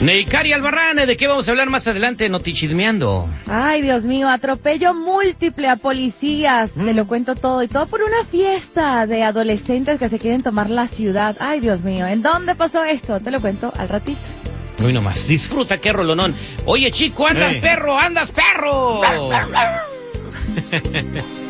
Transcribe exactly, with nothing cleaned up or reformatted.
Neicari Albarrán, ¿de qué vamos a hablar más adelante? Notichismeando. Ay, Dios mío, atropello múltiple a policías. Mm. Te lo cuento todo y todo por una fiesta de adolescentes que se quieren tomar la ciudad. Ay, Dios mío, ¿en dónde pasó esto? Te lo cuento al ratito. Hoy nomás, disfruta, qué rolonón. Oye, chico, andas hey. perro, andas perro.